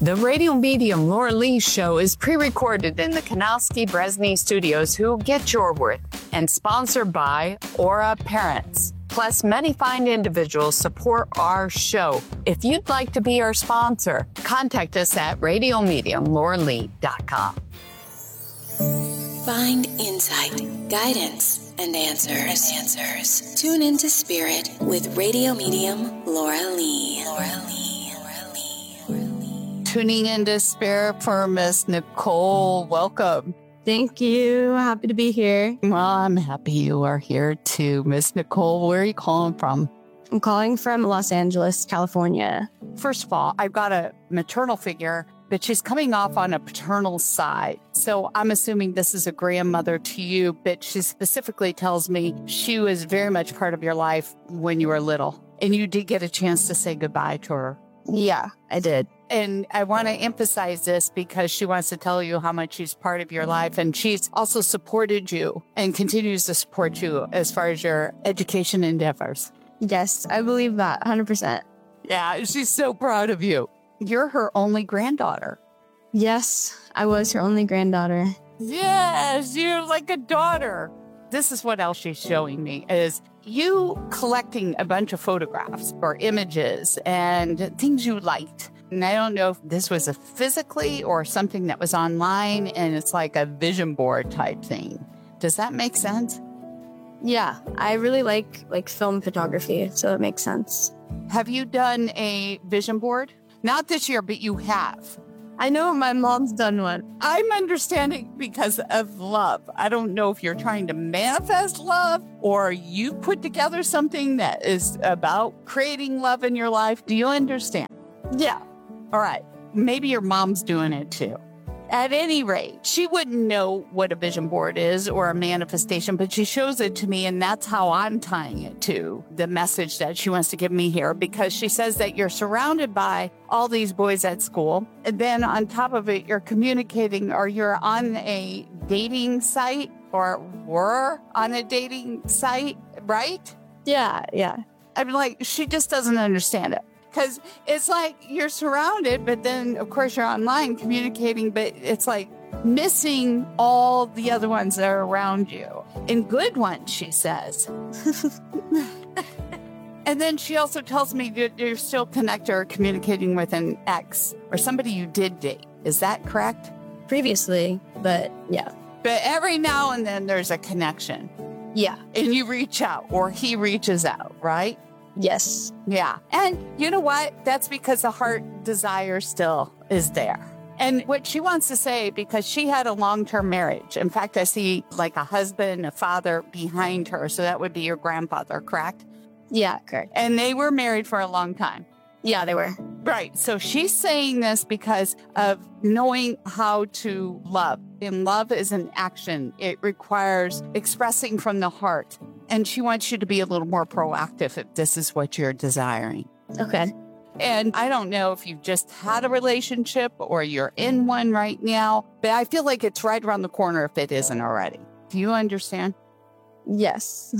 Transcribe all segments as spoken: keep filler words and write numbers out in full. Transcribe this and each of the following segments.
The radio medium Laura Lee show is pre-recorded in the Kanowski Bresney studios, who get your worth, and sponsored by Aura Parents. Plus, many fine individuals support our show. If you'd like to be our sponsor, contact us at radio medium laura lee dot com. Find insight, guidance, and answers. Answers. Tune into Spirit with radio medium Laura Lee. Laura Lee. Tuning into Spirit for Miss Nicole. Welcome. Thank you. Happy to be here. Well, I'm happy you are here too, Miss Nicole. Where are you calling from? I'm calling from Los Angeles, California. First of all, I've got a maternal figure, but she's coming off on a paternal side. So I'm assuming this is a grandmother to you, but she specifically tells me she was very much part of your life when you were little. And you did get a chance to say goodbye to her. Yeah, I did. And I want to emphasize this because she wants to tell you how much she's part of your life. And she's also supported you and continues to support you as far as your education endeavors. Yes, I believe that one hundred percent. Yeah, she's so proud of you. You're her only granddaughter. Yes, I was her only granddaughter. Yes, you're like a daughter. This is what else she's showing me is you collecting a bunch of photographs or images and things you liked. And I don't know if this was a physically or something that was online, and it's like a vision board type thing. Does that make sense? Yeah, I really like like film photography, so it makes sense. Have you done a vision board? Not this year, but you have. I know my mom's done one. I'm understanding because of love. I don't know if you're trying to manifest love or you put together something that is about creating love in your life. Do you understand? Yeah. All right. Maybe your mom's doing it too. At any rate, she wouldn't know what a vision board is or a manifestation, but she shows it to me, and that's how I'm tying it to the message that she wants to give me here, because she says that you're surrounded by all these boys at school. And then on top of it, you're communicating, or you're on a dating site, or were on a dating site, right? Yeah, yeah. I'm like, she just doesn't understand it. Because it's like you're surrounded, but then, of course, you're online communicating, but it's like missing all the other ones that are around you. And good ones, she says. And then she also tells me that you're still connected or communicating with an ex or somebody you did date. Is that correct? Previously, but yeah. But every now and then there's a connection. Yeah. And you reach out, or he reaches out, right? Yes. Yeah. And you know what? That's because the heart desire still is there. And what she wants to say, because she had a long-term marriage. In fact, I see like a husband, a father behind her. So that would be your grandfather, correct? Yeah, correct. And they were married for a long time. Yeah, they were. Right. So she's saying this because of knowing how to love. And love is an action. It requires expressing from the heart. And she wants you to be a little more proactive if this is what you're desiring. Okay. And I don't know if you've just had a relationship or you're in one right now, but I feel like it's right around the corner if it isn't already. Do you understand? Yes.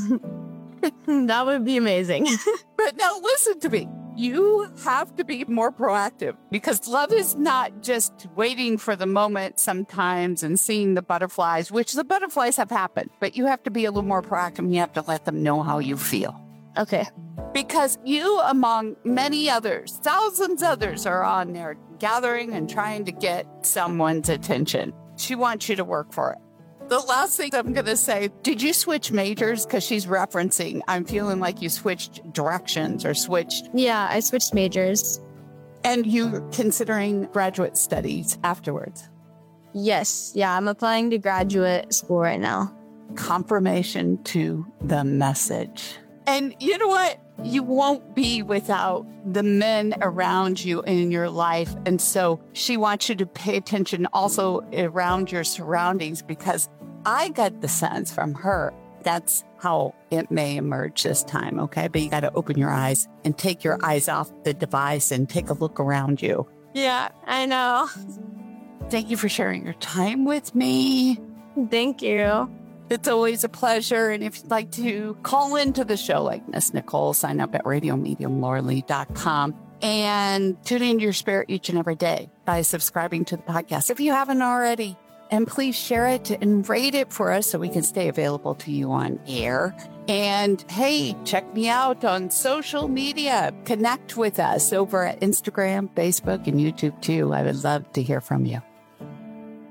That would be amazing. But now listen to me. You have to be more proactive, because love is not just waiting for the moment sometimes and seeing the butterflies, which the butterflies have happened, but you have to be a little more proactive and you have to let them know how you feel. Okay. Because you, among many others, thousands others are on there gathering and trying to get someone's attention. She wants you to work for it. The last thing I'm going to say, did you switch majors? Because she's referencing, I'm feeling like you switched directions or switched. Yeah, I switched majors. And you're considering graduate studies afterwards? Yes. Yeah, I'm applying to graduate school right now. Confirmation to the message. And you know what? You won't be without the men around you in your life. And so she wants you to pay attention also around your surroundings, because I got the sense from her that's how it may emerge this time. Okay. But you got to open your eyes and take your eyes off the device and take a look around you. Yeah, I know. Thank you for sharing your time with me. Thank you. It's always a pleasure. And if you'd like to call into the show like Miss Nicole, sign up at radio medium laura lee dot com. and tune into your spirit each and every day by subscribing to the podcast if you haven't already. And please share it and rate it for us so we can stay available to you on air. And hey, check me out on social media. Connect with us over at Instagram, Facebook, and YouTube too. I would love to hear from you.